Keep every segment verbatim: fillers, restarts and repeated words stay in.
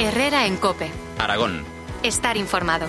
Herrera en COPE. Aragón. Estar informado.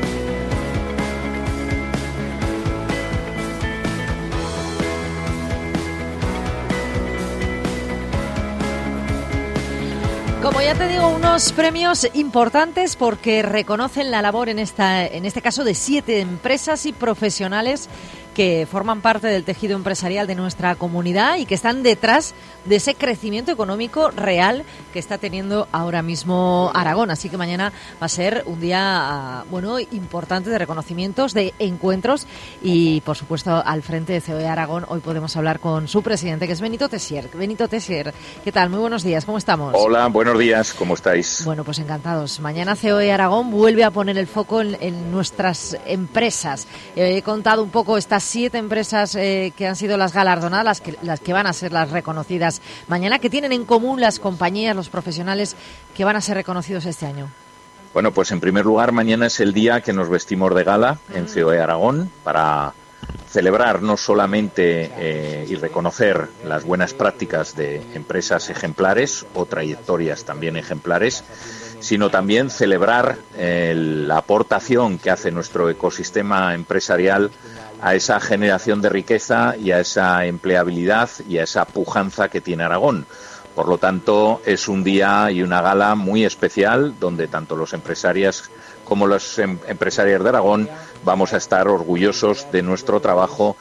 Como ya te digo, unos premios importantes porque reconocen la labor en esta, en este caso de siete empresas y profesionales que forman parte del tejido empresarial de nuestra comunidad y que están detrás de ese crecimiento económico real que está teniendo ahora mismo Aragón. Así que mañana va a ser un día, bueno, importante de reconocimientos, de encuentros y, por supuesto, al frente de C O E Aragón hoy podemos hablar con su presidente, que es Benito Tessier. Benito Tessier, ¿qué tal? Muy buenos días, ¿cómo estamos? Hola, buenos días, ¿cómo estáis? Bueno, pues encantados. Mañana C O E Aragón vuelve a poner el foco en, en nuestras empresas. He contado un poco estas siete empresas eh, que han sido las galardonadas, las que, las que van a ser las reconocidas mañana. ¿Qué tienen en común las compañías, los profesionales que van a ser reconocidos este año? Bueno, pues en primer lugar, mañana es el día que nos vestimos de gala en C O E Aragón para celebrar no solamente eh, y reconocer las buenas prácticas de empresas ejemplares o trayectorias también ejemplares, sino también celebrar eh, la aportación que hace nuestro ecosistema empresarial a esa generación de riqueza y a esa empleabilidad y a esa pujanza que tiene Aragón. Por lo tanto, es un día y una gala muy especial donde tanto los empresarios como los em- empresarios de Aragón vamos a estar orgullosos de nuestro trabajo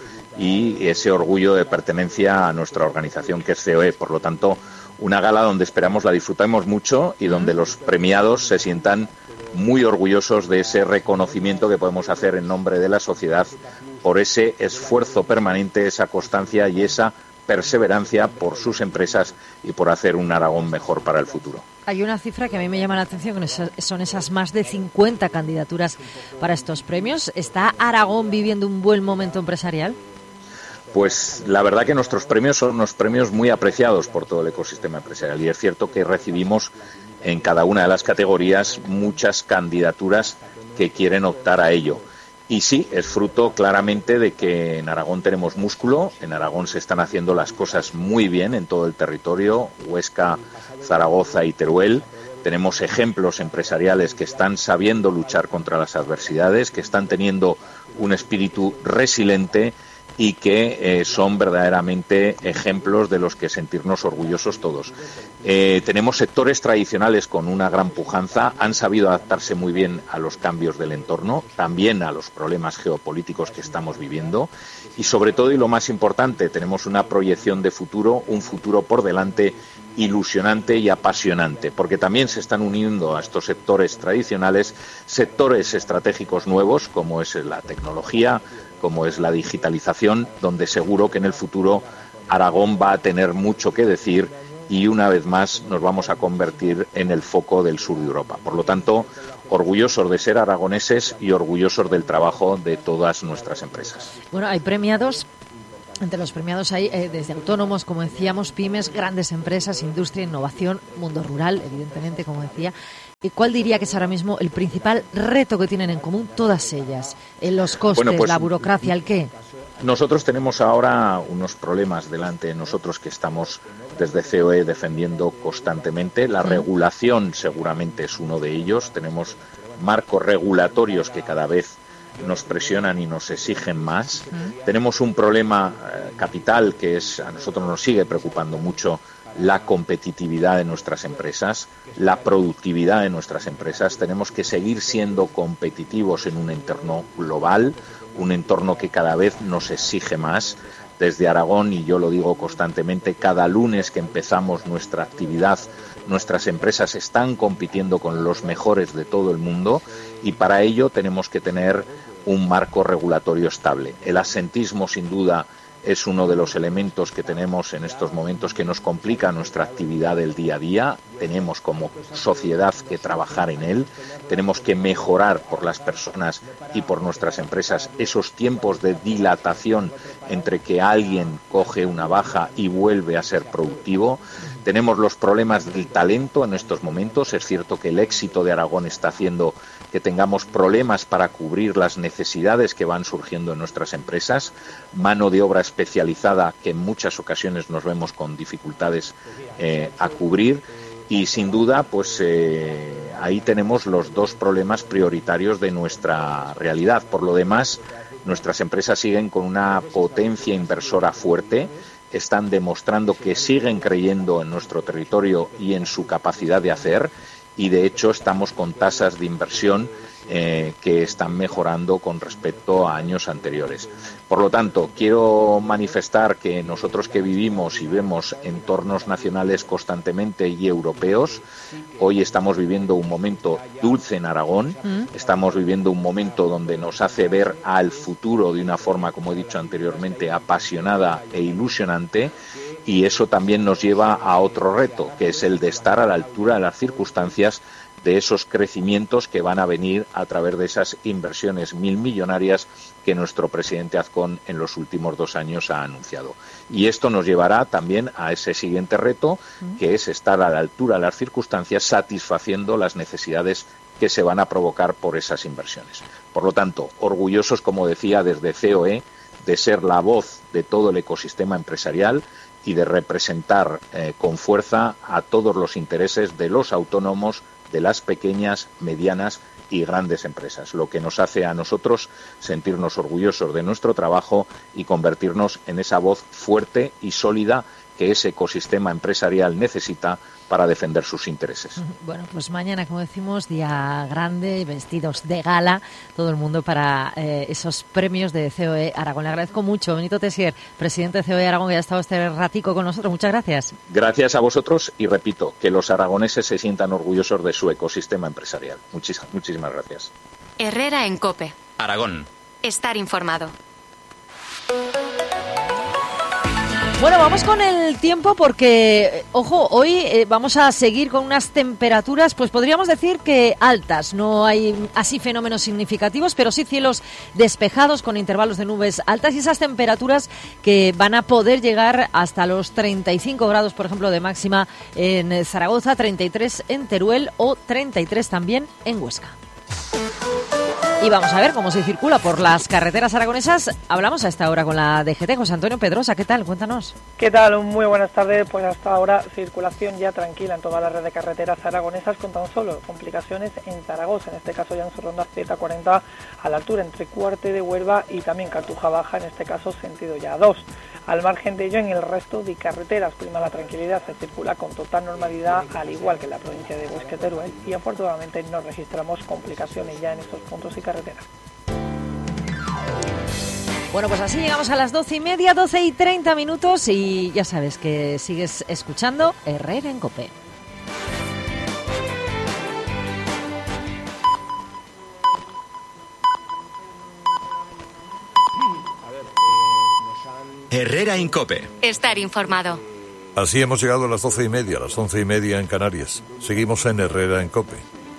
y ese orgullo de pertenencia a nuestra organización que es C O E. Por lo tanto, una gala donde esperamos la disfrutemos mucho y donde los premiados se sientan muy orgullosos de ese reconocimiento que podemos hacer en nombre de la sociedad por ese esfuerzo permanente, esa constancia y esa perseverancia por sus empresas y por hacer un Aragón mejor para el futuro. Hay una cifra que a mí me llama la atención, que son esas más de cincuenta candidaturas para estos premios. ¿Está Aragón viviendo un buen momento empresarial? Pues la verdad que nuestros premios son unos premios muy apreciados por todo el ecosistema empresarial y es cierto que recibimos en cada una de las categorías muchas candidaturas que quieren optar a ello. Y sí, es fruto claramente de que en Aragón tenemos músculo, en Aragón se están haciendo las cosas muy bien en todo el territorio, Huesca, Zaragoza y Teruel. Tenemos ejemplos empresariales que están sabiendo luchar contra las adversidades, que están teniendo un espíritu resiliente y que eh, son verdaderamente ejemplos de los que sentirnos orgullosos todos. Eh, tenemos sectores tradicionales con una gran pujanza, han sabido adaptarse muy bien a los cambios del entorno, también a los problemas geopolíticos que estamos viviendo y sobre todo, y lo más importante, tenemos una proyección de futuro, un futuro por delante ilusionante y apasionante, porque también se están uniendo a estos sectores tradicionales sectores estratégicos nuevos como es la tecnología, como es la digitalización, donde seguro que en el futuro Aragón va a tener mucho que decir y una vez más nos vamos a convertir en el foco del sur de Europa. Por lo tanto, orgullosos de ser aragoneses y orgullosos del trabajo de todas nuestras empresas. Bueno, hay premiados. Entre los premiados hay eh, desde autónomos, como decíamos, pymes, grandes empresas, industria, innovación, mundo rural, evidentemente, como decía. ¿Y cuál diría que es ahora mismo el principal reto que tienen en común todas ellas? En los costes, bueno, pues, la burocracia, ¿el qué? Nosotros tenemos ahora unos problemas delante de nosotros que estamos desde C O E defendiendo constantemente. La ¿Sí? regulación seguramente es uno de ellos. Tenemos marcos regulatorios que cada vez nos presionan y nos exigen más. Uh-huh. Tenemos un problema eh, capital que es a nosotros nos sigue preocupando mucho la competitividad de nuestras empresas, la productividad de nuestras empresas. Tenemos que seguir siendo competitivos en un entorno global, un entorno que cada vez nos exige más. Desde Aragón, y yo lo digo constantemente, cada lunes que empezamos nuestra actividad, nuestras empresas están compitiendo con los mejores de todo el mundo y para ello tenemos que tener un marco regulatorio estable. El absentismo, sin duda, es uno de los elementos que tenemos en estos momentos que nos complica nuestra actividad del día a día. Tenemos como sociedad que trabajar en él, tenemos que mejorar por las personas y por nuestras empresas esos tiempos de dilatación entre que alguien coge una baja y vuelve a ser productivo. Tenemos los problemas del talento en estos momentos. Es cierto que el éxito de Aragón está haciendo que tengamos problemas para cubrir las necesidades que van surgiendo en nuestras empresas, mano de obra especializada que en muchas ocasiones nos vemos con dificultades eh, a cubrir y sin duda pues eh, ahí tenemos los dos problemas prioritarios de nuestra realidad. Por lo demás, nuestras empresas siguen con una potencia inversora fuerte, están demostrando que siguen creyendo en nuestro territorio y en su capacidad de hacer, y de hecho estamos con tasas de inversión eh, que están mejorando con respecto a años anteriores. Por lo tanto, quiero manifestar que nosotros que vivimos y vemos entornos nacionales constantemente y europeos, hoy estamos viviendo un momento dulce en Aragón, mm. estamos viviendo un momento donde nos hace ver al futuro de una forma, como he dicho anteriormente, apasionada e ilusionante, y eso también nos lleva a otro reto, que es el de estar a la altura de las circunstancias de esos crecimientos que van a venir a través de esas inversiones mil millonarias que nuestro presidente Azcón en los últimos dos años ha anunciado. Y esto nos llevará también a ese siguiente reto, que es estar a la altura de las circunstancias, satisfaciendo las necesidades que se van a provocar por esas inversiones. Por lo tanto, orgullosos, como decía, desde C O E, de ser la voz de todo el ecosistema empresarial y de representar eh, con fuerza a todos los intereses de los autónomos, de las pequeñas, medianas y grandes empresas, lo que nos hace a nosotros sentirnos orgullosos de nuestro trabajo y convertirnos en esa voz fuerte y sólida que ese ecosistema empresarial necesita para defender sus intereses. Bueno, pues mañana, como decimos, día grande, vestidos de gala, todo el mundo para eh, esos premios de C O E Aragón. Le agradezco mucho, Benito Tessier, presidente de C O E Aragón, que ha estado este ratico con nosotros. Muchas gracias. Gracias a vosotros y repito, que los aragoneses se sientan orgullosos de su ecosistema empresarial. Muchis, muchísimas gracias. Herrera en COPE. Aragón. Estar informado. Bueno, vamos con el tiempo porque, ojo, hoy eh, vamos a seguir con unas temperaturas, pues podríamos decir que altas. No hay así fenómenos significativos, pero sí cielos despejados con intervalos de nubes altas y esas temperaturas que van a poder llegar hasta los treinta y cinco grados, por ejemplo, de máxima en Zaragoza, treinta y tres en Teruel o treinta y tres también en Huesca. Y vamos a ver cómo se circula por las carreteras aragonesas. Hablamos a esta hora con la D G T, José Antonio Pedrosa. ¿Qué tal? Cuéntanos. ¿Qué tal? Muy buenas tardes. Pues hasta ahora circulación ya tranquila en toda la red de carreteras aragonesas, con tan solo complicaciones en Zaragoza. En este caso ya en su ronda Z cuarenta a la altura entre Cuarte de Huelva y también Cartuja Baja, en este caso sentido ya dos. Al margen de ello, en el resto de carreteras prima la tranquilidad, se circula con total normalidad, al igual que en la provincia de Huesca y Teruel, y afortunadamente no registramos complicaciones ya en estos puntos y carreteras. Bueno, pues así llegamos a las doce y media, doce y treinta minutos, y ya sabes que sigues escuchando Herrera en COPE. Herrera en COPE. Estar informado. Así hemos llegado a las doce y media, a las once y media en Canarias. Seguimos en Herrera en COPE.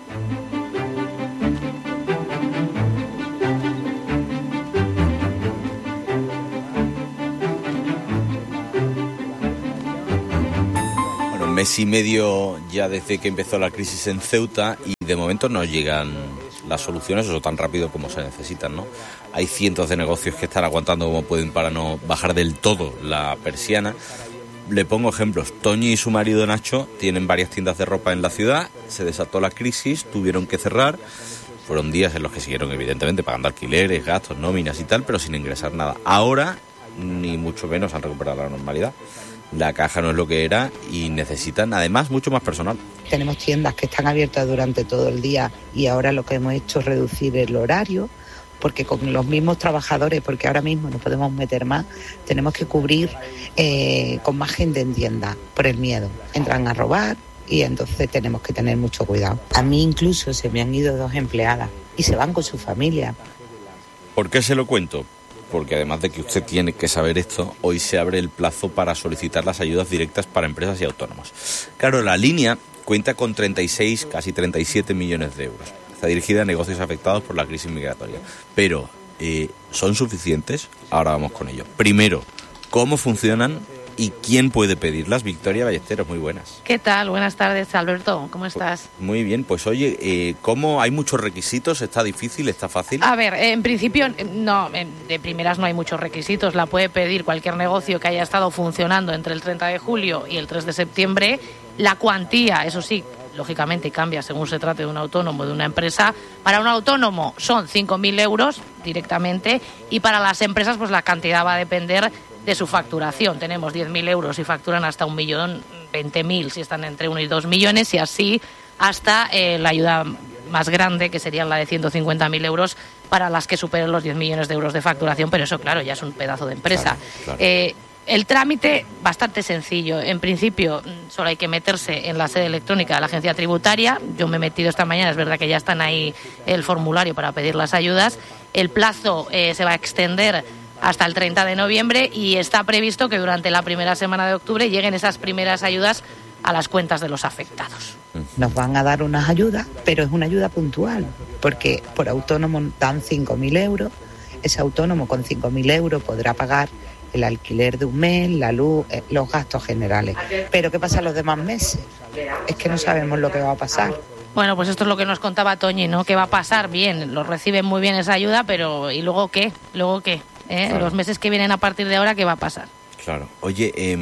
Bueno, mes y medio ya desde que empezó la crisis en Ceuta y de momento no llegan las soluciones, eso tan rápido como se necesitan, ¿no? Hay cientos de negocios que están aguantando como pueden para no bajar del todo la persiana. Le pongo ejemplos. Toñi y su marido Nacho tienen varias tiendas de ropa en la ciudad, se desató la crisis, tuvieron que cerrar. Fueron días en los que siguieron, evidentemente, pagando alquileres, gastos, nóminas y tal, pero sin ingresar nada. Ahora, ni mucho menos han recuperado la normalidad. La caja no es lo que era y necesitan, además, mucho más personal. Tenemos tiendas que están abiertas durante todo el día y ahora lo que hemos hecho es reducir el horario, porque con los mismos trabajadores, porque ahora mismo no podemos meter más, tenemos que cubrir eh, con más gente en tienda por el miedo. Entran a robar y entonces tenemos que tener mucho cuidado. A mí incluso se me han ido dos empleadas y se van con su familia. ¿Por qué se lo cuento? Porque además de que usted tiene que saber esto, hoy se abre el plazo para solicitar las ayudas directas para empresas y autónomos. Claro, la línea cuenta con treinta y seis, casi treinta y siete millones de euros. Está dirigida a negocios afectados por la crisis migratoria. Pero, eh, ¿son suficientes? Ahora vamos con ello. Primero, ¿cómo funcionan y quién puede pedirlas? Victoria Ballesteros, muy buenas. ¿Qué tal? Buenas tardes, Alberto. ¿Cómo estás? Pues, muy bien. Pues oye, eh, ¿cómo hay muchos requisitos? ¿Está difícil? ¿Está fácil? A ver, en principio, no, de primeras no hay muchos requisitos. La puede pedir cualquier negocio que haya estado funcionando entre el treinta de julio y el tres de septiembre. La cuantía, eso sí, lógicamente cambia según se trate de un autónomo o de una empresa. Para un autónomo son cinco mil euros directamente y para las empresas pues la cantidad va a depender de su facturación. Tenemos diez mil euros si facturan hasta un millón, veinte mil si están entre uno y dos millones y así hasta eh, la ayuda más grande, que sería la de ciento cincuenta mil euros para las que superen los diez millones de euros de facturación, pero eso, claro, ya es un pedazo de empresa. Claro, claro. Eh, el trámite, bastante sencillo. En principio, solo hay que meterse en la sede electrónica de la agencia tributaria. Yo me he metido esta mañana, es verdad que ya están ahí el formulario para pedir las ayudas. El plazo eh, se va a extender hasta el treinta de noviembre y está previsto que durante la primera semana de octubre lleguen esas primeras ayudas a las cuentas de los afectados. Nos van a dar unas ayudas, pero es una ayuda puntual, porque por autónomo dan cinco mil euros, ese autónomo con cinco mil euros podrá pagar el alquiler de un mes, la luz, eh, los gastos generales. Pero ¿qué pasa los demás meses? Es que no sabemos lo que va a pasar. Bueno, pues esto es lo que nos contaba Toñi, ¿no? ¿Qué va a pasar? Bien, los reciben muy bien esa ayuda, pero ¿y luego qué? ¿Luego qué? ¿Eh? Claro. Los meses que vienen a partir de ahora, ¿qué va a pasar? Claro. Oye, eh,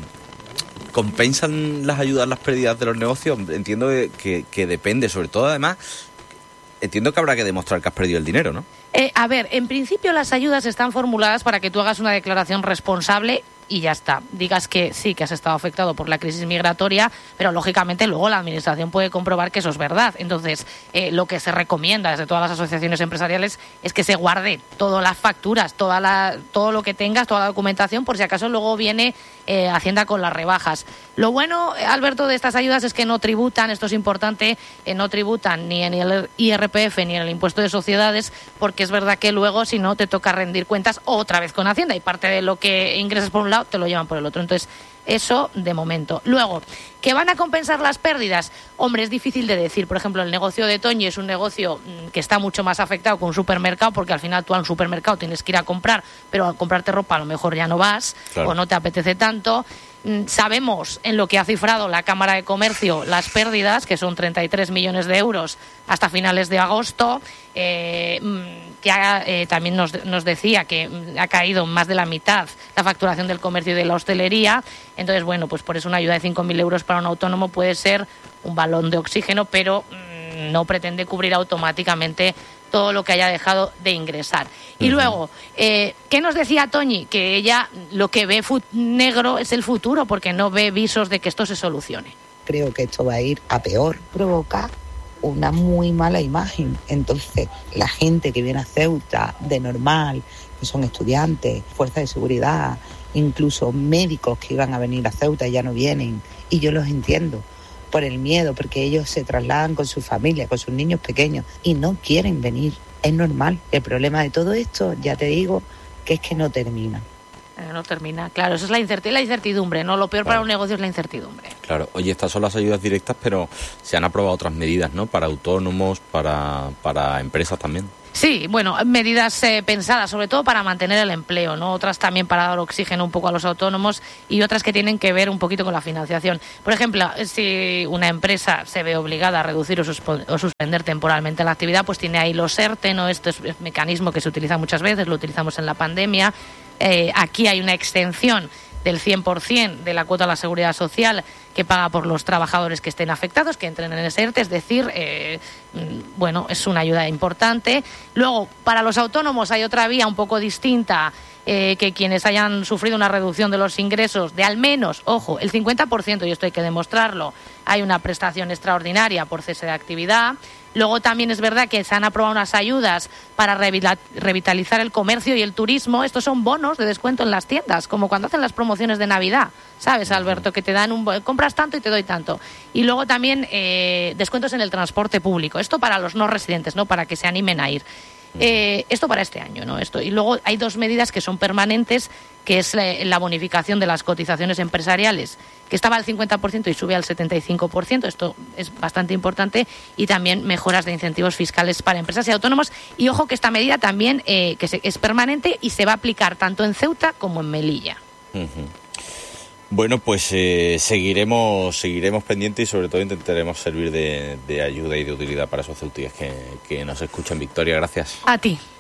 ¿compensan las ayudas las pérdidas de los negocios? Entiendo que, que depende, sobre todo, además, entiendo que habrá que demostrar que has perdido el dinero, ¿no? Eh, a ver, en principio las ayudas están formuladas para que tú hagas una declaración responsable y ya está. Digas que sí, que has estado afectado por la crisis migratoria, pero lógicamente luego la Administración puede comprobar que eso es verdad. Entonces, eh, lo que se recomienda desde todas las asociaciones empresariales es que se guarde todas las facturas, toda la, todo lo que tengas, toda la documentación, por si acaso luego viene eh, Hacienda con las rebajas. Lo bueno, Alberto, de estas ayudas es que no tributan, esto es importante, eh, no tributan ni en el I R P F ni en el impuesto de sociedades, porque es verdad que luego, si no, te toca rendir cuentas otra vez con Hacienda y parte de lo que ingresas por un lado te lo llevan por el otro. Entonces, eso de momento. Luego, ¿que van a compensar las pérdidas? Hombre, es difícil de decir. Por ejemplo, el negocio de Toñi es un negocio que está mucho más afectado que un supermercado, porque al final tú a un supermercado tienes que ir a comprar, pero al comprarte ropa a lo mejor ya no vas, claro, o no te apetece tanto. Sabemos en lo que ha cifrado la Cámara de Comercio las pérdidas, que son treinta y tres millones de euros hasta finales de agosto, eh, que ha, eh, también nos, nos decía que ha caído más de la mitad la facturación del comercio y de la hostelería. Entonces, bueno, pues por eso una ayuda de cinco mil euros para un autónomo puede ser un balón de oxígeno, pero mmm, no pretende cubrir automáticamente todo lo que haya dejado de ingresar. Y uh-huh. luego, eh, ¿qué nos decía Toñi? Que ella lo que ve fut- negro es el futuro, porque no ve visos de que esto se solucione. Creo que esto va a ir a peor, provocar una muy mala imagen. Entonces, la gente que viene a Ceuta de normal, que son estudiantes, fuerzas de seguridad, incluso médicos que iban a venir a Ceuta ya no vienen, y yo los entiendo, por el miedo, porque ellos se trasladan con su familia, con sus niños pequeños y no quieren venir. Es normal. El problema de todo esto, ya te digo, que es que no termina. Eh, no termina, claro, eso es la, incert- la incertidumbre, ¿no? Lo peor claro. para un negocio es la incertidumbre. Claro, oye, estas son las ayudas directas, pero se han aprobado otras medidas, ¿no? Para autónomos, para, para empresas también. Sí, bueno, medidas eh, pensadas sobre todo para mantener el empleo, ¿no? Otras también para dar oxígeno un poco a los autónomos y otras que tienen que ver un poquito con la financiación. Por ejemplo, si una empresa se ve obligada a reducir o, suspo- o suspender temporalmente la actividad, pues tiene ahí los ERTE, ¿no? Este es un mecanismo que se utiliza muchas veces, lo utilizamos en la pandemia. Eh, aquí hay una extensión del cien por ciento de la cuota de la seguridad social que paga por los trabajadores que estén afectados, que entren en ese ERTE, es decir, eh, bueno, es una ayuda importante. Luego, para los autónomos hay otra vía un poco distinta, eh, que quienes hayan sufrido una reducción de los ingresos de al menos, ojo, el cincuenta por ciento, y esto hay que demostrarlo, hay una prestación extraordinaria por cese de actividad. Luego también es verdad que se han aprobado unas ayudas para revitalizar el comercio y el turismo. Estos son bonos de descuento en las tiendas, como cuando hacen las promociones de Navidad, ¿sabes, Alberto? Que te dan un... compras tanto y te doy tanto. Y luego también eh, descuentos en el transporte público. Esto para los no residentes, ¿no? Para que se animen a ir. Eh, esto para este año, ¿no? Esto. Y luego hay dos medidas que son permanentes, que es la, la bonificación de las cotizaciones empresariales, que estaba al cincuenta por ciento y sube al setenta y cinco por ciento. Esto es bastante importante. Y también mejoras de incentivos fiscales para empresas y autónomos. Y ojo que esta medida también eh, que se, es permanente y se va a aplicar tanto en Ceuta como en Melilla. Uh-huh. Bueno, pues eh, seguiremos seguiremos pendientes y sobre todo intentaremos servir de, de ayuda y de utilidad para esos ceutíes que, que nos escuchan. Victoria, gracias. A ti.